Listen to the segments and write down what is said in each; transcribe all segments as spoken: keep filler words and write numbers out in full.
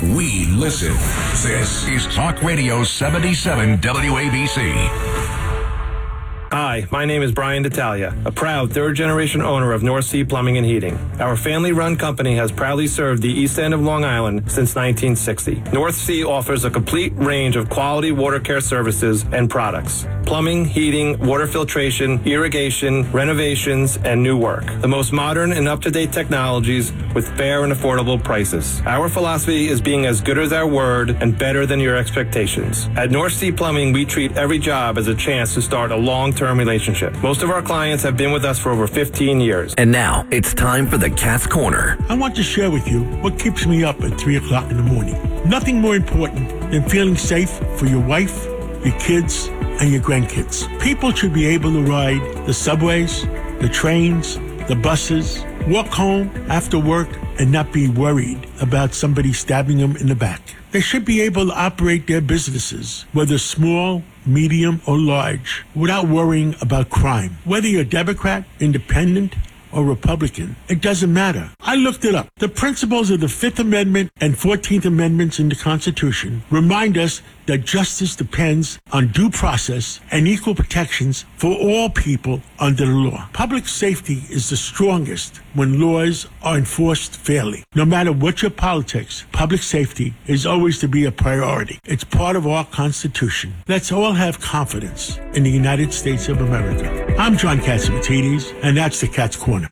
We listen. This is Talk Radio seventy-seven W A B C. Hi, my name is Brian D'Italia, a proud third-generation owner of North Sea Plumbing and Heating. Our family-run company has proudly served the East End of Long Island since nineteen sixty. North Sea offers a complete range of quality water care services and products. Plumbing, heating, water filtration, irrigation, renovations, and new work. The most modern and up-to-date technologies with fair and affordable prices. Our philosophy is being as good as our word and better than your expectations. At North Sea Plumbing, we treat every job as a chance to start a long-term relationship. Most of our clients have been with us for over fifteen years. And now it's time for the Cat's Corner. I want to share with you what keeps me up at three o'clock in the morning. Nothing more important than feeling safe for your wife, your kids, and your grandkids. People should be able to ride the subways, the trains, the buses, walk home after work, and not be worried about somebody stabbing them in the back. They should be able to operate their businesses, whether small, medium, or large, without worrying about crime. Whether you're Democrat, Independent, or Republican, it doesn't matter. I looked it up. The principles of the Fifth Amendment and Fourteenth Amendments in the Constitution remind us that justice depends on due process and equal protections for all people under the law. Public safety is the strongest when laws are enforced fairly. No matter what your politics, public safety is always to be a priority. It's part of our Constitution. Let's all have confidence in the United States of America. I'm John Catsimatidis, and that's the Cat's Corner.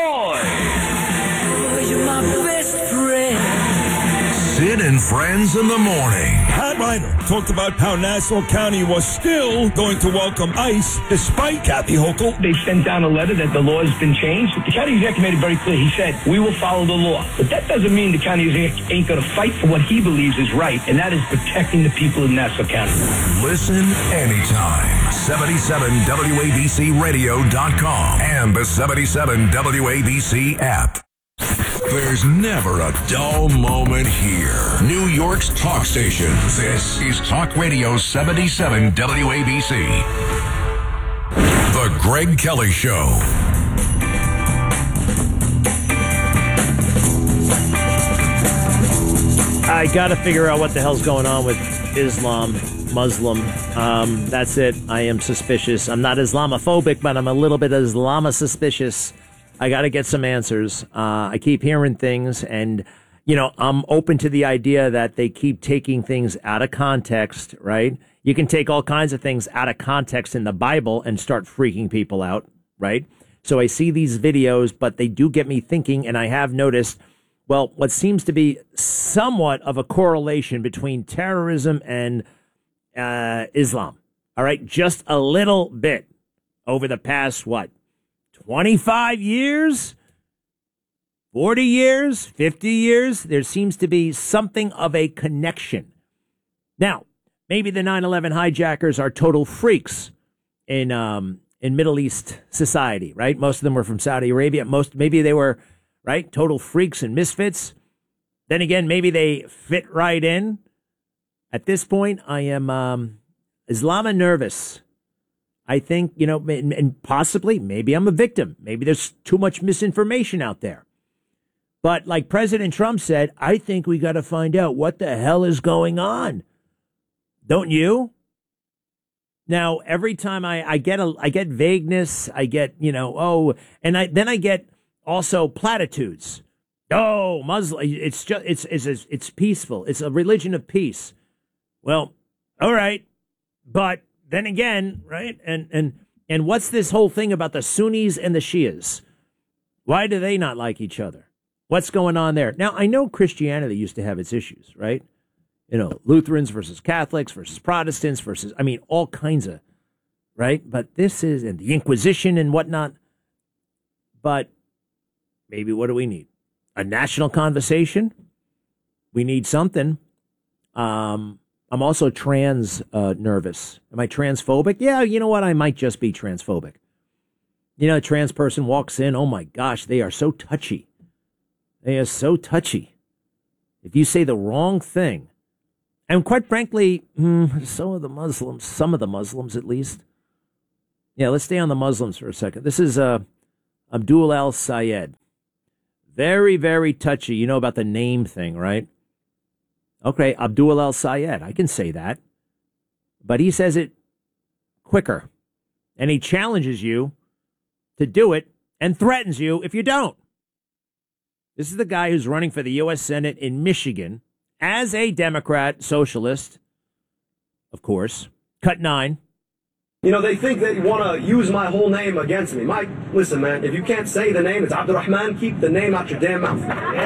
Sid and Friends in the Morning. Pat Ryder talked about how Nassau County was still going to welcome ICE despite Kathy Hochul. They sent down a letter that the law has been changed. The county executive made it very clear. He said, we will follow the law. But that doesn't mean the county executive ain't going to fight for what he believes is right, and that is protecting the people of Nassau County. Listen anytime. seventy-seven W A B C radio dot com and the seventy-seven W A B C app. There's never a dull moment here. New York's talk station. This is Talk Radio seventy-seven W A B C. The Greg Kelly Show. I got to figure out what the hell's going on with Islam, Muslim. Um, that's it. I am suspicious. I'm not Islamophobic, but I'm a little bit Islama suspicious. I got to get some answers. Uh, I keep hearing things, and, you know, I'm open to the idea that they keep taking things out of context, right? You can take all kinds of things out of context in the Bible and start freaking people out, right? So I see these videos, but they do get me thinking, and I have noticed, well, what seems to be somewhat of a correlation between terrorism and uh, Islam, all right? Just a little bit over the past, what? twenty-five years, forty years, fifty years, there seems to be something of a connection. Now, maybe the nine eleven hijackers are total freaks in um, in Middle East society, right? Most of them were from Saudi Arabia. Most, maybe they were, right, total freaks and misfits. Then again, maybe they fit right in. At this point, I am um, Islama nervous. I think, you know, and possibly, maybe I'm a victim. Maybe there's too much misinformation out there. But like President Trump said, I think we got to find out what the hell is going on. Don't you? Now, every time I, I get a, I get vagueness, I get, you know, oh, and I then I get also platitudes. Oh, Muslim, it's just, it's, it's, it's peaceful. It's a religion of peace. Well, all right, but then again, right? And and and what's this whole thing about the Sunnis and the Shias? Why do they not like each other? What's going on there? Now, I know Christianity used to have its issues, right? You know, Lutherans versus Catholics versus Protestants versus, I mean, all kinds of, right? But this is, and the Inquisition and whatnot. But maybe what do we need? A national conversation? We need something. Um... I'm also trans uh, nervous. Am I transphobic? Yeah, you know what? I might just be transphobic. You know, a trans person walks in. Oh, my gosh, they are so touchy. They are so touchy. If you say the wrong thing, and quite frankly, hmm, some of the Muslims, some of the Muslims at least. Yeah, let's stay on the Muslims for a second. This is uh, Abdul al-Sayed. Very, very touchy. You know about the name thing, right? Okay, Abdul El-Sayed, I can say that. But he says it quicker. And he challenges you to do it and threatens you if you don't. This is the guy who's running for the U S Senate in Michigan as a Democrat socialist, of course. Cut nine. You know, they think that you want to use my whole name against me. Mike, listen, man, if you can't say the name, it's Abdurrahman, keep the name out your damn mouth.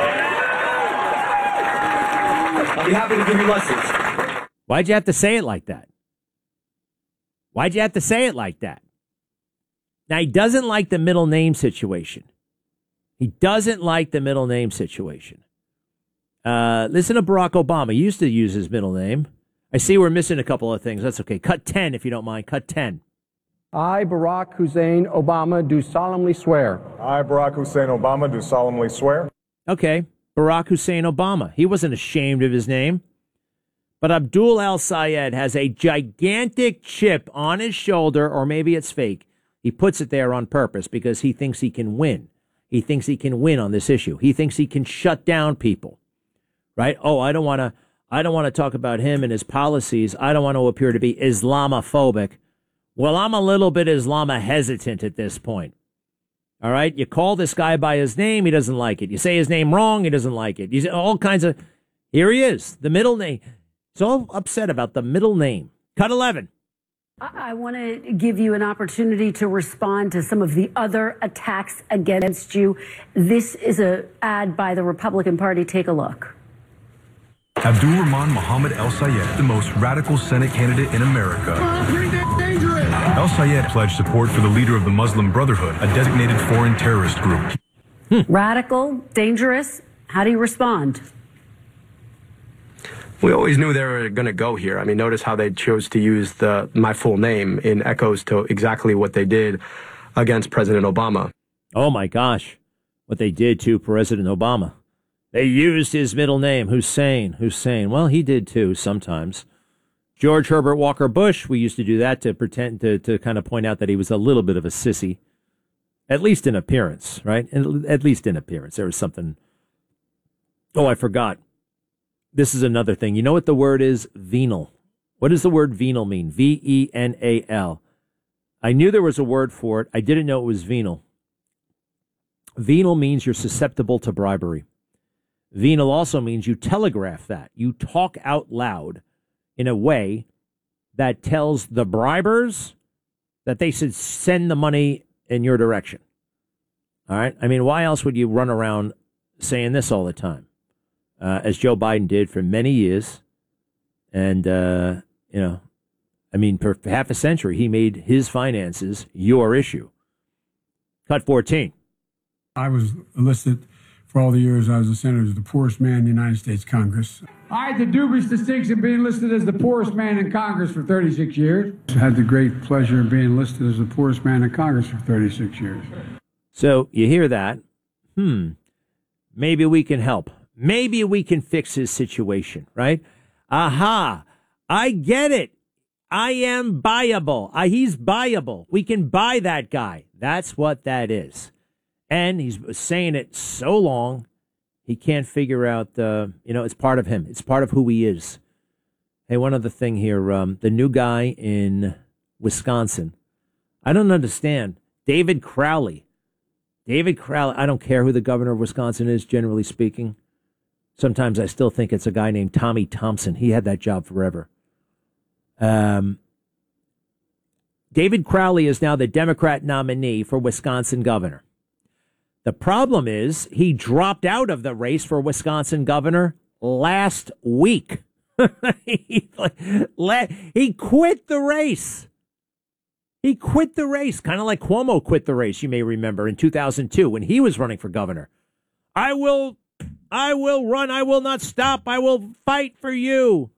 I'll be happy to give you lessons. Why'd you have to say it like that? Why'd you have to say it like that? Now, he doesn't like the middle name situation. He doesn't like the middle name situation. Uh, listen to Barack Obama. He used to use his middle name. I see we're missing a couple of things. That's okay. Cut ten if you don't mind. Cut ten. I, Barack Hussein Obama, do solemnly swear. I, Barack Hussein Obama, do solemnly swear. Okay. Barack Hussein Obama. He wasn't ashamed of his name. But Abdul El-Sayed has a gigantic chip on his shoulder, or maybe it's fake. He puts it there on purpose because he thinks he can win. He thinks he can win on this issue. He thinks he can shut down people. Right? Oh, I don't want to I don't want to talk about him and his policies. I don't want to appear to be Islamophobic. Well, I'm a little bit Islama hesitant at this point. All right? You call this guy by his name, he doesn't like it. You say his name wrong, he doesn't like it. You say all kinds of... Here he is, the middle name. He's all upset about the middle name. Cut eleven. I want to give you an opportunity to respond to some of the other attacks against you. This is an ad by the Republican Party. Take a look. Abdul Rahman Mohammed El-Sayed, the most radical Senate candidate in America. El-Sayed pledged support for the leader of the Muslim Brotherhood, a designated foreign terrorist group. Radical, dangerous. How do you respond? We always knew they were going to go here. I mean, notice how they chose to use the my full name in echoes to exactly what they did against President Obama. Oh, my gosh. What they did to President Obama. They used his middle name, Hussein. Hussein. Well, he did, too, sometimes. George Herbert Walker Bush, we used to do that to pretend to, to kind of point out that he was a little bit of a sissy, at least in appearance, right? At least in appearance. There was something. Oh, I forgot. This is another thing. You know what the word is? Venal. What does the word venal mean? V E N A L. I knew there was a word for it. I didn't know it was venal. Venal means you're susceptible to bribery. Venal also means you telegraph that. You talk out loud in a way that tells the bribers that they should send the money in your direction. All right? I mean, why else would you run around saying this all the time? Uh, as Joe Biden did for many years. And, uh, you know, I mean, for half a century, he made his finances your issue. Cut fourteen. I was enlisted for all the years I was a senator as the poorest man in the United States Congress. I had the dubious distinction of being listed as the poorest man in Congress for thirty-six years. I had the great pleasure of being listed as the poorest man in Congress for thirty-six years. So you hear that? Hmm. Maybe we can help. Maybe we can fix his situation, right? Aha. I get it. I am buyable. Uh, he's buyable. We can buy that guy. That's what that is. And he's saying it so long, he can't figure out, uh, you know, it's part of him. It's part of who he is. Hey, one other thing here. Um, the new guy in Wisconsin. I don't understand. David Crowley. David Crowley. I don't care who the governor of Wisconsin is, generally speaking. Sometimes I still think it's a guy named Tommy Thompson. He had that job forever. Um, David Crowley is now the Democrat nominee for Wisconsin governor. The problem is he dropped out of the race for Wisconsin governor last week. he, he quit the race. He quit the race, kind of like Cuomo quit the race, you may remember, in two thousand two when he was running for governor. I will, I will run. I will not stop. I will fight for you.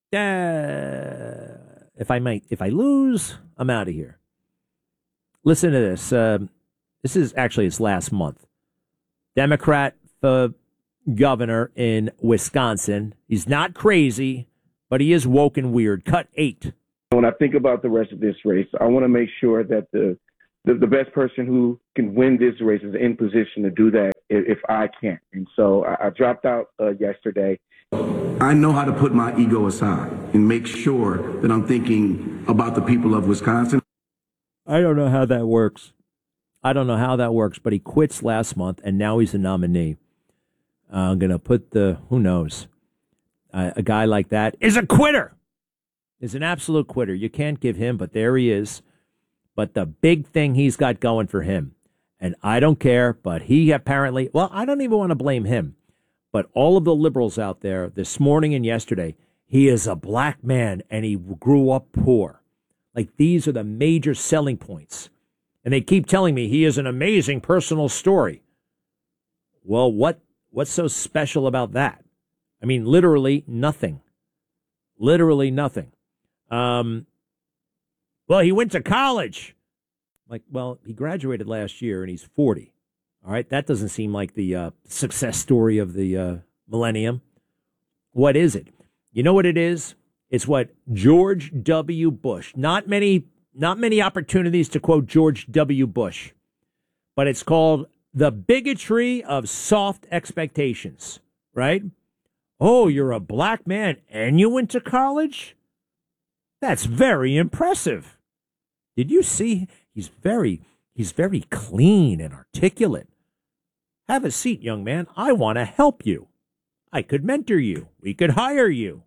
Uh, if I might, if I lose, I'm out of here. Listen to this. Uh, This is actually his last month. Democrat uh, governor in Wisconsin. He's not crazy, but he is woke and weird. Cut eight. When I think about the rest of this race, I want to make sure that the, the, the best person who can win this race is in position to do that. if, if I can't. And so I, I dropped out uh, yesterday. I know how to put my ego aside and make sure that I'm thinking about the people of Wisconsin. I don't know how that works. I don't know how that works, but he quits last month, and now he's a nominee. Uh, I'm going to put the, who knows, uh, a guy like that is a quitter, is an absolute quitter. You can't give him, but there he is. But the big thing he's got going for him, and I don't care, but he apparently, well, I don't even want to blame him, but all of the liberals out there this morning and yesterday, he is a black man, and he grew up poor. Like, these are the major selling points. And they keep telling me he is an amazing personal story. Well, what what's so special about that? I mean, literally nothing. Literally nothing. Um, well, he went to college. Like, well, he graduated last year and he's forty. All right, that doesn't seem like the uh, success story of the uh, millennium. What is it? You know what it is? It's what George W. Bush, not many, not many opportunities to quote George W. Bush, but it's called the bigotry of soft expectations, right? Oh, you're a black man and you went to college? That's very impressive. Did you see? He's very, he's very clean and articulate. Have a seat, young man. I want to help you. I could mentor you. We could hire you.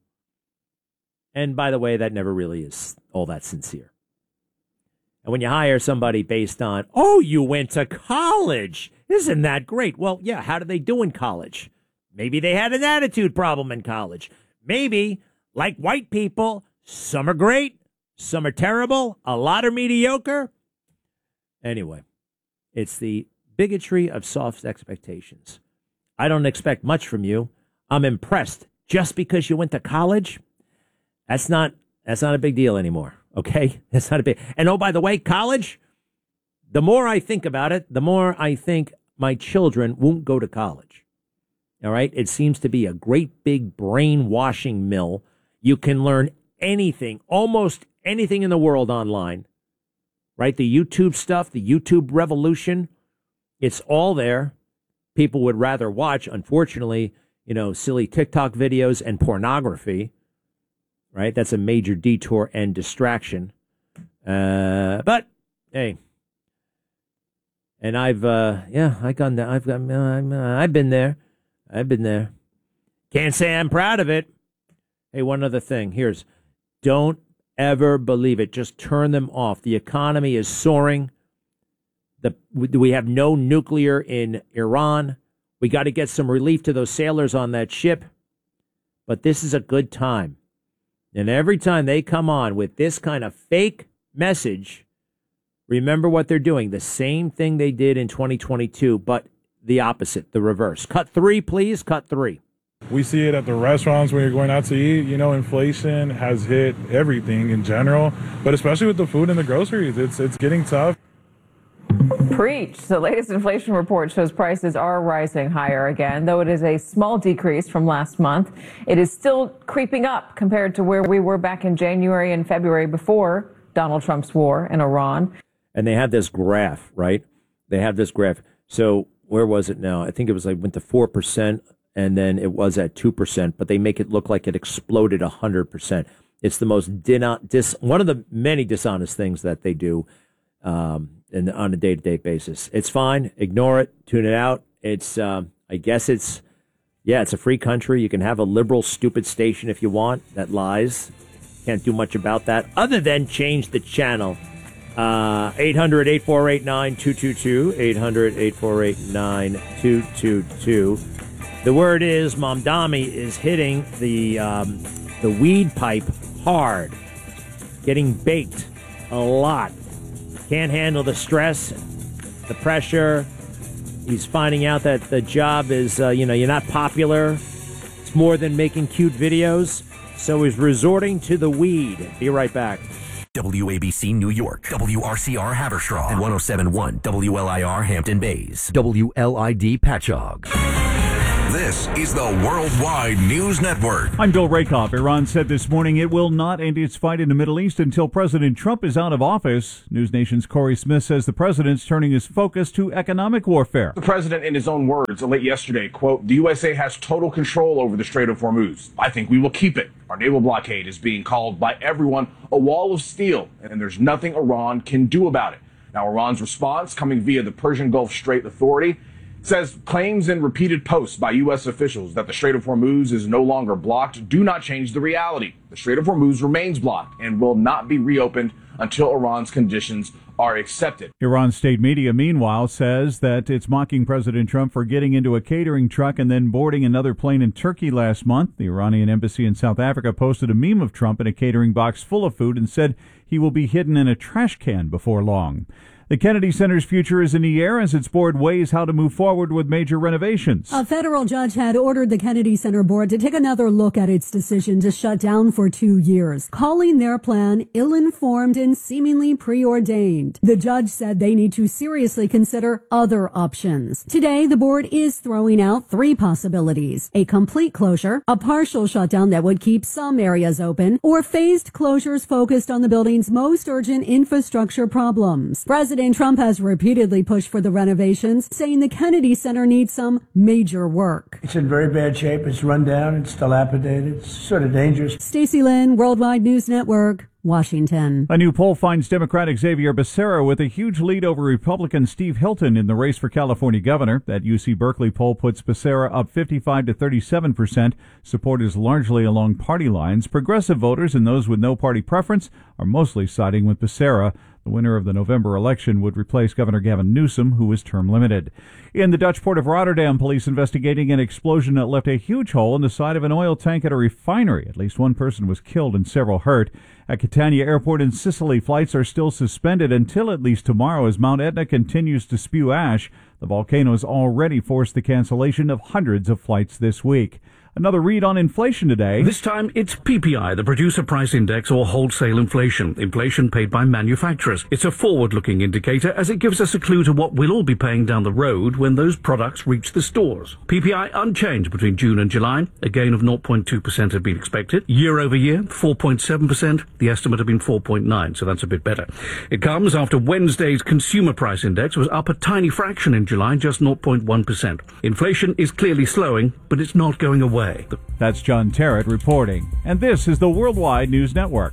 And by the way, that never really is all that sincere. And when you hire somebody based on, oh, you went to college, isn't that great? Well, yeah, how did they do in college? Maybe they had an attitude problem in college. Maybe, like white people, some are great, some are terrible, a lot are mediocre. Anyway, it's the bigotry of soft expectations. I don't expect much from you. I'm impressed just because you went to college. That's not that's not a big deal anymore, okay? That's not a big... And oh, by the way, college, the more I think about it, the more I think my children won't go to college, all right? It seems to be a great big brainwashing mill. You can learn anything, almost anything in the world online, right? The YouTube stuff, the YouTube revolution, it's all there. People would rather watch, unfortunately, you know, silly TikTok videos and pornography. Right, that's a major detour and distraction. Uh, but hey, and I've uh, yeah, I gone there. I've got, I'm, uh, I've been there. I've been there. Can't say I'm proud of it. Hey, one other thing. Here's, don't ever believe it. Just turn them off. The economy is soaring. The we have no nuclear in Iran. We got to get some relief to those sailors on that ship. But this is a good time. And every time they come on with this kind of fake message, remember what they're doing. The same thing they did in twenty twenty-two, but the opposite, the reverse. Cut three, please. Cut three. We see it at the restaurants when you're going out to eat. You know, inflation has hit everything in general, but especially with the food and the groceries, it's it's getting tough. Preach. The latest inflation report shows prices are rising higher again, though it is a small decrease from last month. It is still creeping up compared to where we were back in January and February before Donald Trump's war in Iran. And they had this graph, right? They had this graph. So where was it now? I think it was like went to four percent and then it was at two percent, but they make it look like it exploded one hundred percent. It's the most dis, one of the many dishonest things that they do. Um, and on a day-to-day basis. It's fine. Ignore it. Tune it out. It's, um, I guess it's, yeah, it's a free country. You can have a liberal, stupid station if you want that lies. Can't do much about that other than change the channel. Uh, eight hundred, eight four eight, nine two two two, eight hundred, eight four eight, nine two two two. The word is Mamdani is hitting the, um, the weed pipe hard, getting baked a lot. Can't handle the stress, the pressure. He's finding out that the job is, uh, you know, you're not popular. It's more than making cute videos. So he's resorting to the weed. Be right back. W A B C New York, W R C R Haverstraw, and one oh seven point one W L I R Hampton Bays, W L I D Patchogue. This is the Worldwide News Network. I'm Bill Rakoff. Iran said this morning it will not end its fight in the Middle East until President Trump is out of office. News Nation's Corey Smith says the president's turning his focus to economic warfare. The president, in his own words, late yesterday, quote, "The U S A has total control over the Strait of Hormuz. I think we will keep it. Our naval blockade is being called by everyone a wall of steel, and there's nothing Iran can do about it." Now, Iran's response, coming via the Persian Gulf Strait Authority, says claims and repeated posts by U S officials that the Strait of Hormuz is no longer blocked do not change the reality. The Strait of Hormuz remains blocked and will not be reopened until Iran's conditions are accepted. Iran's state media, meanwhile, says that it's mocking President Trump for getting into a catering truck and then boarding another plane in Turkey last month. The Iranian embassy in South Africa posted a meme of Trump in a catering box full of food and said he will be hidden in a trash can before long. The Kennedy Center's future is in the air as its board weighs how to move forward with major renovations. A federal judge had ordered the Kennedy Center board to take another look at its decision to shut down for two years, calling their plan ill-informed and seemingly preordained. The judge said they need to seriously consider other options. Today, the board is throwing out three possibilities: a complete closure, a partial shutdown that would keep some areas open, or phased closures focused on the building's most urgent infrastructure problems. President President Trump has repeatedly pushed for the renovations, saying the Kennedy Center needs some major work. It's in very bad shape. It's run down. It's dilapidated. It's sort of dangerous. Stacey Lynn, Worldwide News Network, Washington. A new poll finds Democratic Xavier Becerra with a huge lead over Republican Steve Hilton in the race for California governor. That U C Berkeley poll puts Becerra up fifty-five to thirty-seven percent. Support is largely along party lines. Progressive voters and those with no party preference are mostly siding with Becerra. The winner of the November election would replace Governor Gavin Newsom, who is term limited. In the Dutch port of Rotterdam, police investigating an explosion that left a huge hole in the side of an oil tank at a refinery. At least one person was killed and several hurt. At Catania Airport in Sicily, flights are still suspended until at least tomorrow as Mount Etna continues to spew ash. The volcano has already forced the cancellation of hundreds of flights this week. Another read on inflation today. This time it's P P I, the Producer Price Index, or wholesale inflation, inflation paid by manufacturers. It's a forward-looking indicator as it gives us a clue to what we'll all be paying down the road when those products reach the stores. P P I unchanged between June and July. A gain of zero point two percent had been expected. Year over year, four point seven percent. The estimate had been four point nine, so that's a bit better. It comes after Wednesday's Consumer Price Index was up a tiny fraction in July, just zero point one percent. Inflation is clearly slowing, but it's not going away. That's John Terrett reporting. And this is the Worldwide News Network.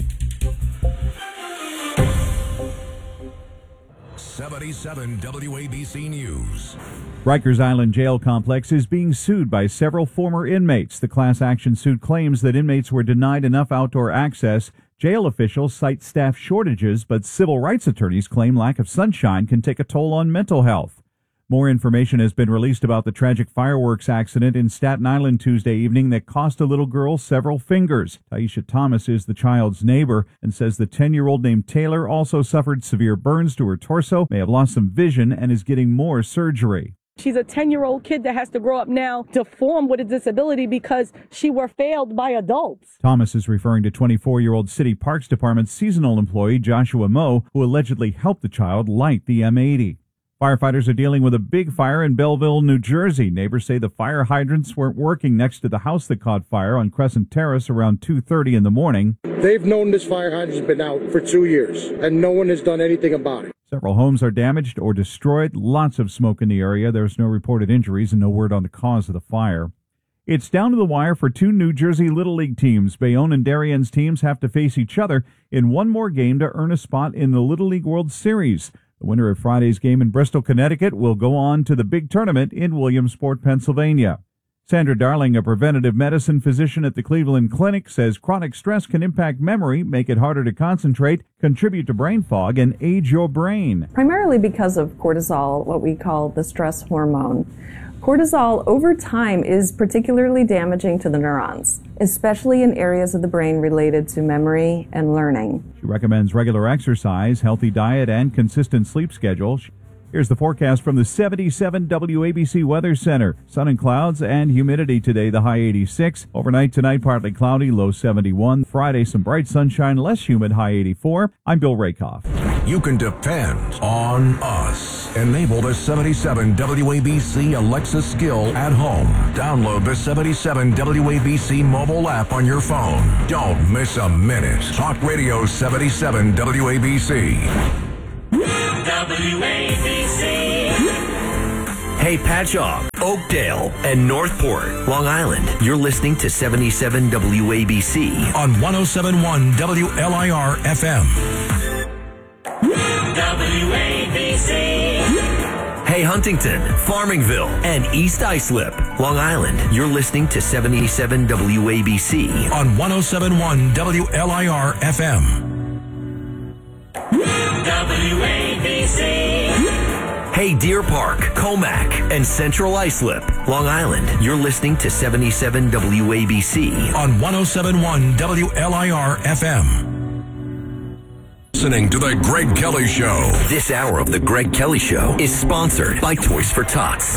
seventy-seven W A B C News. Rikers Island Jail Complex is being sued by several former inmates. The class action suit claims that inmates were denied enough outdoor access. Jail officials cite staff shortages, but civil rights attorneys claim lack of sunshine can take a toll on mental health. More information has been released about the tragic fireworks accident in Staten Island Tuesday evening that cost a little girl several fingers. Taisha Thomas is the child's neighbor and says the ten-year-old named Taylor also suffered severe burns to her torso, may have lost some vision, and is getting more surgery. She's a ten-year-old kid that has to grow up now deformed with a disability because she were failed by adults. Thomas is referring to twenty-four-year-old City Parks Department seasonal employee Joshua Moe, who allegedly helped the child light the M eighty. Firefighters are dealing with a big fire in Belleville, New Jersey. Neighbors say the fire hydrants weren't working next to the house that caught fire on Crescent Terrace around two thirty in the morning. They've known this fire hydrant's been out for two years, and no one has done anything about it. Several homes are damaged or destroyed. Lots of smoke in the area. There's no reported injuries and no word on the cause of the fire. It's down to the wire for two New Jersey Little League teams. Bayonne and Darien's teams have to face each other in one more game to earn a spot in the Little League World Series. The winner of Friday's game in Bristol, Connecticut, will go on to the big tournament in Williamsport, Pennsylvania. Sandra Darling, a preventative medicine physician at the Cleveland Clinic, says chronic stress can impact memory, make it harder to concentrate, contribute to brain fog, and age your brain. Primarily because of cortisol, what we call the stress hormone. Cortisol over time is particularly damaging to the neurons, especially in areas of the brain related to memory and learning. She recommends regular exercise, healthy diet, and consistent sleep schedule. Here's the forecast from the seventy-seven W A B C Weather Center. Sun and clouds and humidity today, the high eighty-six. Overnight tonight, partly cloudy, low seventy-one. Friday, some bright sunshine, less humid, high eighty-four. I'm Bill Rakoff. you can depend on us. Enable the seventy-seven W A B C Alexa skill at home. Download the seventy-seven W A B C mobile app on your phone. Don't miss a minute. Talk Radio seventy-seven W A B C. W A B C. Hey, Patchogue, Oakdale, and Northport, Long Island. You're listening to seventy-seven W A B C on one oh seven point one W L I R F M. W A B C. Hey, Huntington, Farmingville, and East Islip, Long Island. You're listening to seventy-seven W A B C on one oh seven point one W L I R F M. W A B C. Hey, Deer Park, Comac, and Central Islip, Long Island. You're listening to seventy-seven W A B C on one oh seven point one W L I R F M. Listening to The Greg Kelly Show. This hour of The Greg Kelly Show is sponsored by Toys for Tots.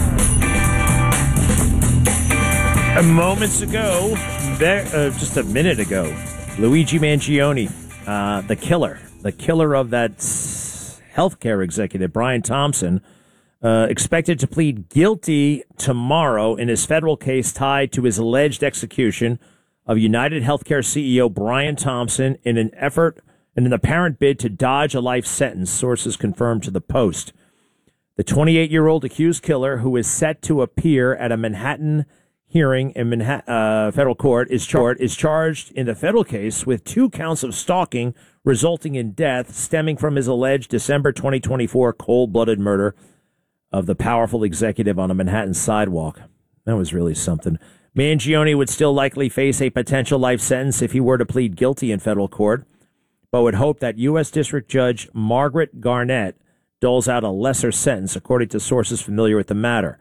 Moments ago, there, uh, just a minute ago, Luigi Mangione, uh, the killer, the killer of that healthcare executive, Brian Thompson, uh, expected to plead guilty tomorrow in his federal case tied to his alleged execution of United Healthcare C E O Brian Thompson in an effort in an apparent bid to dodge a life sentence, sources confirmed to the Post. The twenty-eight-year-old accused killer, who is set to appear at a Manhattan hearing in Manhattan uh, federal court, is, char- is charged in the federal case with two counts of stalking resulting in death stemming from his alleged December twenty twenty-four cold-blooded murder of the powerful executive on a Manhattan sidewalk. That was really something. Mangione would still likely face a potential life sentence if he were to plead guilty in federal court, but would hope that U S. District Judge Margaret Garnett doles out a lesser sentence, according to sources familiar with the matter.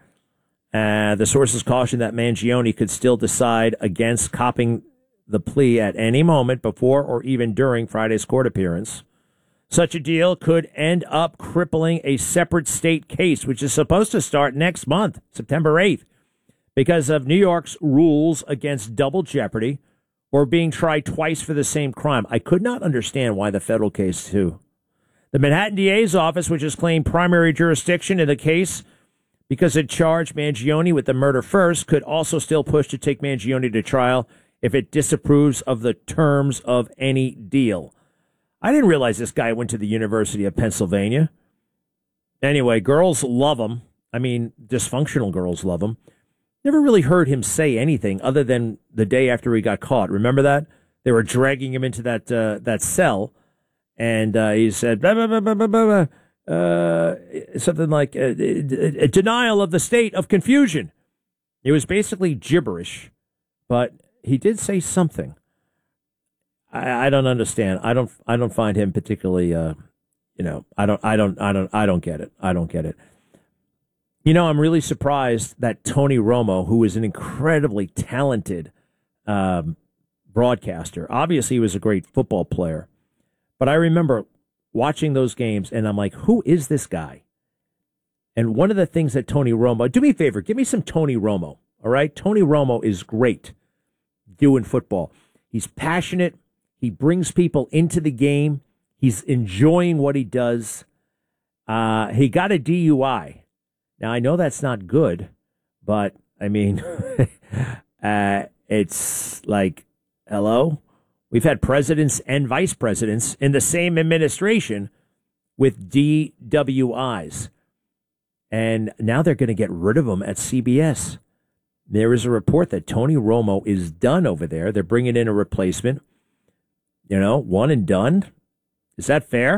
Uh, the sources caution that Mangione could still decide against copping the plea at any moment before or even during Friday's court appearance. Such a deal could end up crippling a separate state case, which is supposed to start next month, September eighth, because of New York's rules against double jeopardy or being tried twice for the same crime. I could not understand why the federal case, too. The Manhattan D A's office, which has claimed primary jurisdiction in the case because it charged Mangione with the murder first, could also still push to take Mangione to trial if it disapproves of the terms of any deal. I didn't realize this guy went to the University of Pennsylvania. Anyway, girls love him. I mean, dysfunctional girls love him. Never really heard him say anything other than the day after he got caught. Remember that? They were dragging him into that uh, that cell, and uh, he said, blah, blah, blah, blah, blah, blah, uh, something like a, a, a denial of the state of confusion. It was basically gibberish, but he did say something. I, I don't understand. I don't. I don't find him particularly. Uh, you know. I don't. I don't. I don't. I don't get it. I don't get it. You know, I'm really surprised that Tony Romo, who is an incredibly talented um, broadcaster, obviously he was a great football player, but I remember watching those games, and I'm like, who is this guy? And one of the things that Tony Romo, do me a favor, give me some Tony Romo, all right? Tony Romo is great doing football. He's passionate. He brings people into the game. He's enjoying what he does. Uh, he got a D U I. Now, I know that's not good, but, I mean, uh, it's like, hello? We've had presidents and vice presidents in the same administration with D W Is, and now they're going to get rid of them at C B S. There is a report that Tony Romo is done over there. They're bringing in a replacement, you know, one and done. Is that fair?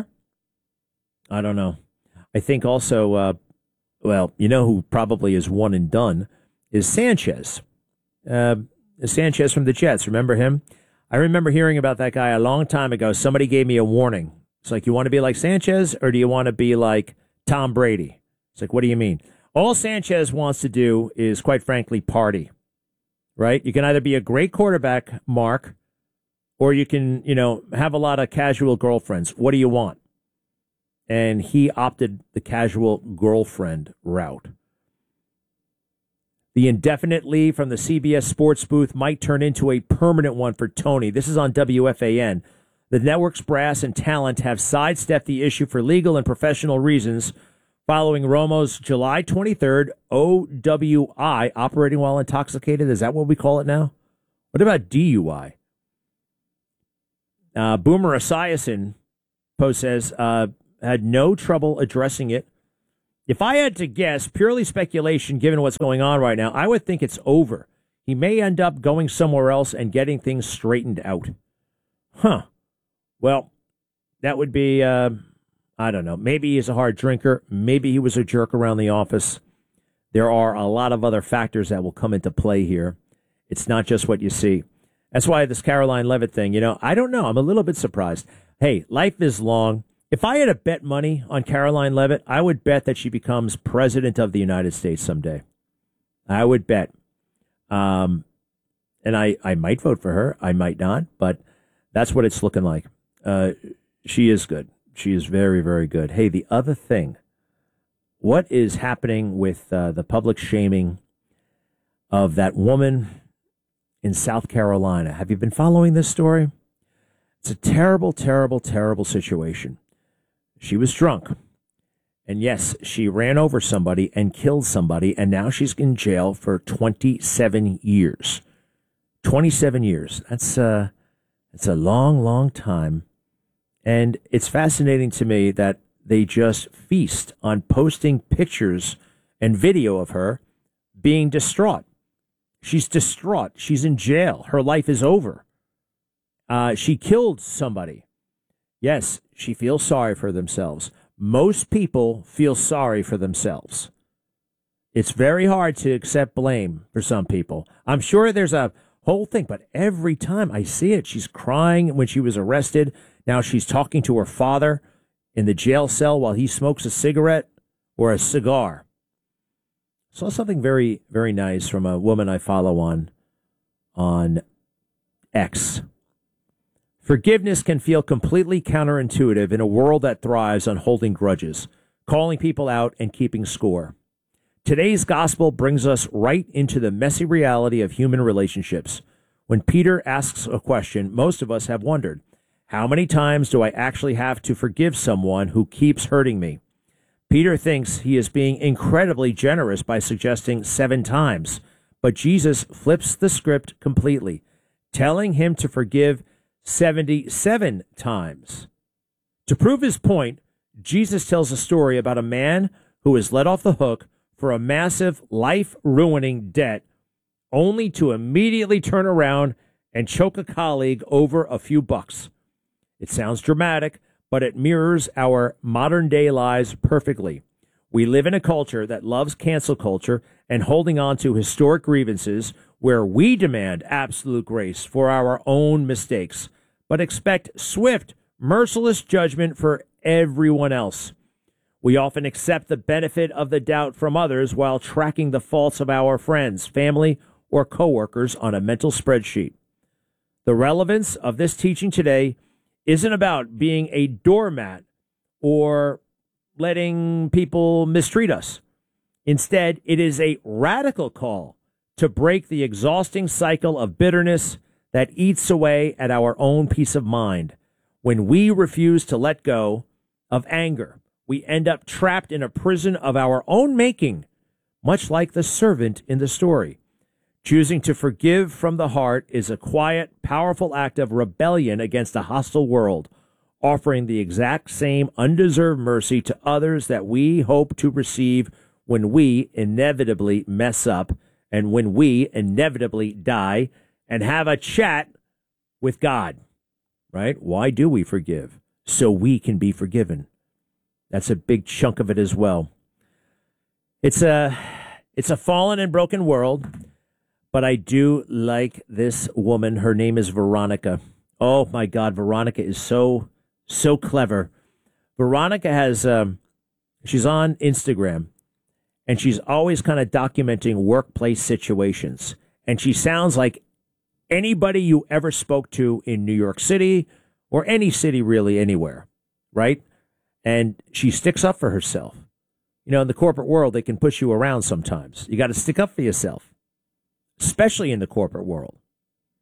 I don't know. I think also... Uh, Well, you know who probably is one and done is Sanchez. Uh, Sanchez from the Jets. Remember him? I remember hearing about that guy a long time ago. Somebody gave me a warning. It's like, you want to be like Sanchez or do you want to be like Tom Brady? It's like, what do you mean? All Sanchez wants to do is, quite frankly, party, right? You can either be a great quarterback, Mark, or you can, you know, have a lot of casual girlfriends. What do you want? And he opted the casual girlfriend route. The indefinite leave from the C B S Sports booth might turn into a permanent one for Tony. This is on W F A N. The network's brass and talent have sidestepped the issue for legal and professional reasons following Romo's July twenty-third O W I, operating while intoxicated. Is that what we call it now? What about D U I? Uh, Boomer Esiason, Post says, uh, had no trouble addressing it. If I had to guess, purely speculation, given what's going on right now, I would think it's over. He may end up going somewhere else and getting things straightened out. Huh. Well, that would be, uh, I don't know. Maybe he's a hard drinker. Maybe he was a jerk around the office. There are a lot of other factors that will come into play here. It's not just what you see. That's why this Caroline Levitt thing, you know, I don't know. I'm a little bit surprised. Hey, life is long. If I had to bet money on Caroline Levitt, I would bet that she becomes president of the United States someday. I would bet. Um, and I, I might vote for her. I might not, but that's what it's looking like. Uh, she is good. She is very, very good. Hey, the other thing, what is happening with uh, the public shaming of that woman in South Carolina? Have you been following this story? It's a terrible, terrible, terrible situation. She was drunk. And yes, she ran over somebody and killed somebody, and now she's in jail for twenty-seven years. twenty-seven years. That's uh, that's a long, long time. And it's fascinating to me that they just feast on posting pictures and video of her being distraught. She's distraught. She's in jail. Her life is over. Uh, she killed somebody. Yes, she feels sorry for themselves. Most people feel sorry for themselves. It's very hard to accept blame for some people. I'm sure there's a whole thing, but every time I see it, she's crying when she was arrested. Now she's talking to her father in the jail cell while he smokes a cigarette or a cigar. Saw something very, very nice from a woman I follow on, on X. Forgiveness can feel completely counterintuitive in a world that thrives on holding grudges, calling people out, and keeping score. Today's gospel brings us right into the messy reality of human relationships. When Peter asks a question, most of us have wondered, how many times do I actually have to forgive someone who keeps hurting me? Peter thinks he is being incredibly generous by suggesting seven times, but Jesus flips the script completely, telling him to forgive seventy-seven times. To prove his point, Jesus tells a story about a man who is let off the hook for a massive, life-ruining debt, only to immediately turn around and choke a colleague over a few bucks. It sounds dramatic, but it mirrors our modern-day lives perfectly. We live in a culture that loves cancel culture and holding on to historic grievances where we demand absolute grace for our own mistakes, but expect swift, merciless judgment for everyone else. We often accept the benefit of the doubt from others while tracking the faults of our friends, family, or coworkers on a mental spreadsheet. The relevance of this teaching today isn't about being a doormat or letting people mistreat us. Instead, it is a radical call to break the exhausting cycle of bitterness that eats away at our own peace of mind. When we refuse to let go of anger, we end up trapped in a prison of our own making, much like the servant in the story. Choosing to forgive from the heart is a quiet, powerful act of rebellion against a hostile world, offering the exact same undeserved mercy to others that we hope to receive when we inevitably mess up and when we inevitably die and have a chat with God, right? Why do we forgive? So we can be forgiven. That's a big chunk of it as well. It's a, it's a fallen and broken world, but I do like this woman. Her name is Veronica. Oh, my God, Veronica is so, so clever. Veronica has, um, she's on Instagram, and she's always kind of documenting workplace situations. And she sounds like anybody you ever spoke to in New York City or any city really anywhere, right? And she sticks up for herself. You know, in the corporate world, they can push you around sometimes. You got to stick up for yourself, especially in the corporate world.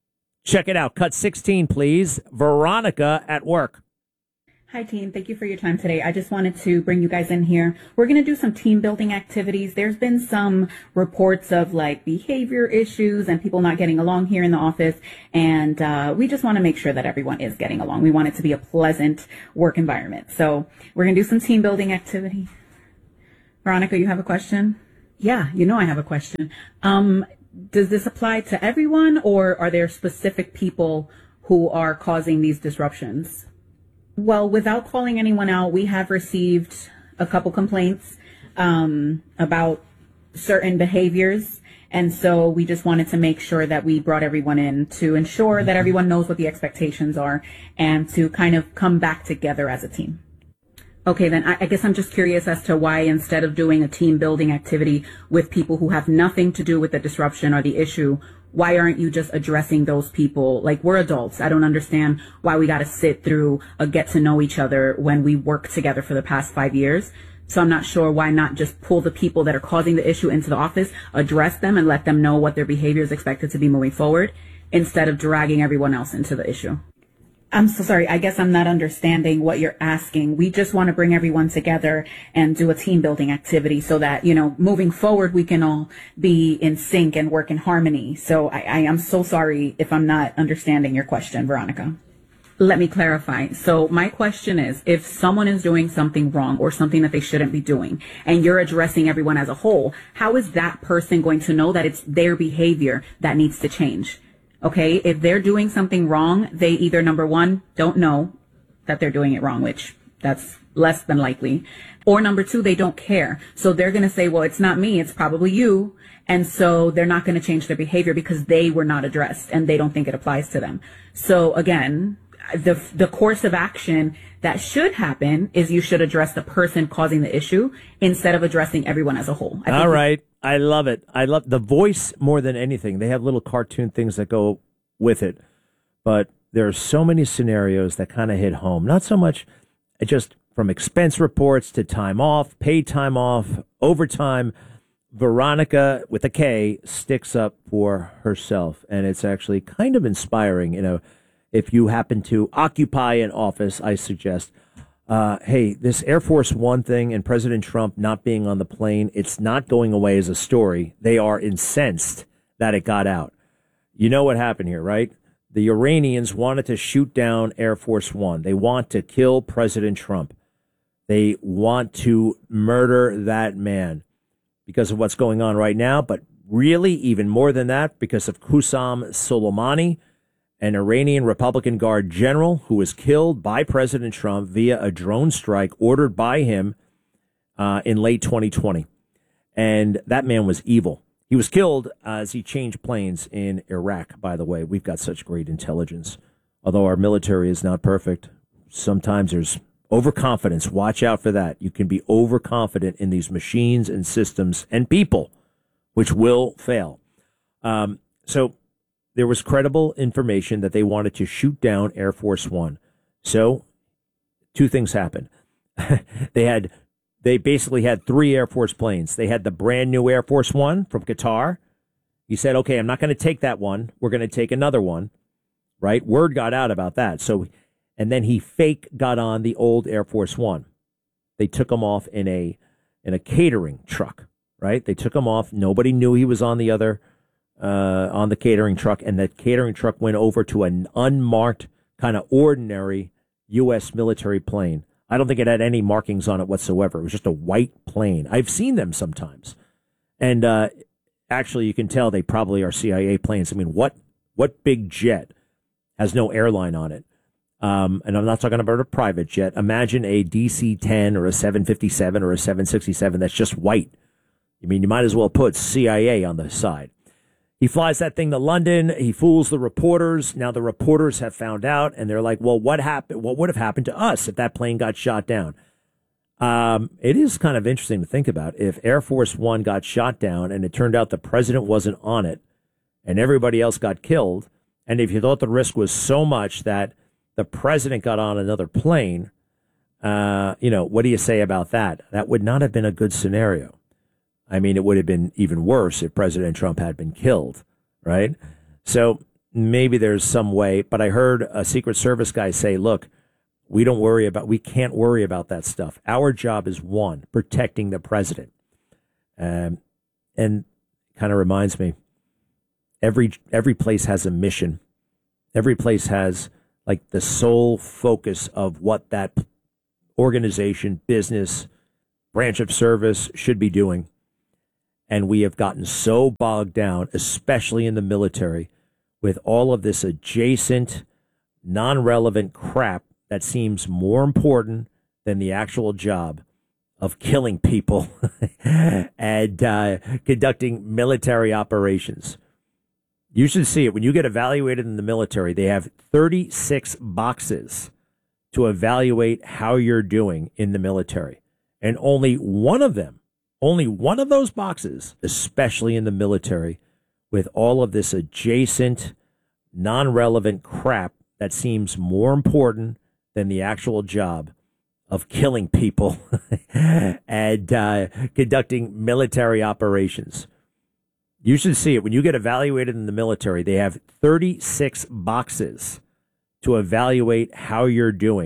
Check it out. Cut sixteen, please. Veronica at work. Hi, team. Thank you for your time today. I just wanted to bring you guys in here. We're going to do some team building activities. There's been some reports of like behavior issues and people not getting along here in the office. And uh, we just want to make sure that everyone is getting along. We want it to be a pleasant work environment. So we're going to do some team building activity. Veronica, you have a question? Yeah, you know I have a question. Um, does this apply to everyone, or are there specific people who are causing these disruptions? Well, without calling anyone out, we have received a couple complaints um, about certain behaviors. And so we just wanted to make sure that we brought everyone in to ensure that everyone knows what the expectations are and to kind of come back together as a team. Okay, then I, I guess I'm just curious as to why instead of doing a team building activity with people who have nothing to do with the disruption or the issue, why aren't you just addressing those people? Like, we're adults. I don't understand why we got to sit through a get to know each other when we worked together for the past five years. So I'm not sure why not just pull the people that are causing the issue into the office, address them and let them know what their behavior is expected to be moving forward instead of dragging everyone else into the issue. I'm so sorry. I guess I'm not understanding what you're asking. We just want to bring everyone together and do a team building activity so that, you know, moving forward, we can all be in sync and work in harmony. So I, I am so sorry if I'm not understanding your question, Veronica. Let me clarify. So my question is, if someone is doing something wrong or something that they shouldn't be doing, and you're addressing everyone as a whole, how is that person going to know that it's their behavior that needs to change? Okay, if they're doing something wrong, they either, number one, don't know that they're doing it wrong, which that's less than likely. Or number two, they don't care. So they're going to say, well, it's not me, it's probably you. And so they're not going to change their behavior because they were not addressed and they don't think it applies to them. So again, the the course of action that should happen is you should address the person causing the issue instead of addressing everyone as a whole. I All right. I love it. I love the voice more than anything. They have little cartoon things that go with it, but there are so many scenarios that kind of hit home. Not so much just from expense reports to time off, paid time off, overtime. Veronica with a K sticks up for herself, and it's actually kind of inspiring. You know, if you happen to occupy an office, I suggest, uh, hey, this Air Force One thing and President Trump not being on the plane, it's not going away as a story. They are incensed that it got out. You know what happened here, right? The Iranians wanted to shoot down Air Force One. They want to kill President Trump. They want to murder that man because of what's going on right now. But really, even more than that, because of Qasem Soleimani, an Iranian Republican Guard general who was killed by President Trump via a drone strike ordered by him uh, in late twenty twenty. And that man was evil. He was killed as he changed planes in Iraq, by the way. We've got such great intelligence. Although our military is not perfect, sometimes there's overconfidence. Watch out for that. You can be overconfident in these machines and systems and people, which will fail. Um, so there was credible information that they wanted to shoot down Air Force One. So two things happened. they had They basically had three Air Force planes. They had the brand new Air Force One from Qatar. He said, okay, I'm not going to take that one. We're going to take another one, right? Word got out about that. So, and then he fake got on the old Air Force One. They took him off in a, in a catering truck, right? They took him off. Nobody knew he was on the other, uh, on the catering truck. And that catering truck went over to an unmarked kind of ordinary U S military plane. I don't think it had any markings on it whatsoever. It was just a white plane. I've seen them sometimes. And uh, actually, you can tell they probably are C I A planes. I mean, what what big jet has no airline on it? Um, and I'm not talking about a private jet. Imagine a D C ten or a seven fifty-seven or a seven sixty-seven that's just white. I mean, you might as well put C I A on the side. He flies that thing to London. He fools the reporters. Now the reporters have found out, and they're like, well, what happened? What would have happened to us if that plane got shot down? Um, it is kind of interesting to think about. If Air Force One got shot down and it turned out the president wasn't on it and everybody else got killed, and if you thought the risk was so much that the president got on another plane, uh, you know, what do you say about that? That would not have been a good scenario. I mean, it would have been even worse if President Trump had been killed, right? So maybe there's some way, but I heard a Secret Service guy say, look, we don't worry about, we can't worry about that stuff. Our job is one, protecting the president. Um, and kind of reminds me, every every place has a mission. Every place has like the sole focus of what that organization, business, branch of service should be doing. And we have gotten so bogged down, especially in the military, with all of this adjacent, non-relevant crap that seems more important than the actual job of killing people and uh, conducting military operations. You should see it. When you get evaluated in the military, they have thirty-six boxes to evaluate how you're doing in the military. And only one of them, only one of those boxes, especially in the military, with all of this adjacent, non-relevant crap that seems more important than the actual job of killing people and uh, conducting military operations. You should see it. When you get evaluated in the military, they have thirty-six boxes to evaluate how you're doing.